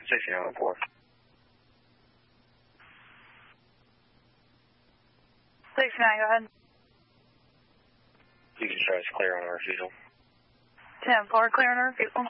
69 4. Go ahead. You can try to clear on our refusal. 10-4, clear on our refusal.